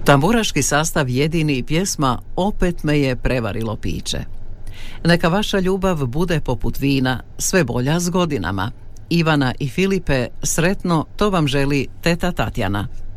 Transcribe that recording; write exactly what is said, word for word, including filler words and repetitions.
Tamburaški sastav Jedini i pjesma Opet me je prevarilo piće. Neka vaša ljubav bude poput vina, sve bolja s godinama. Ivana i Filipe, sretno, to vam želi teta Tatjana.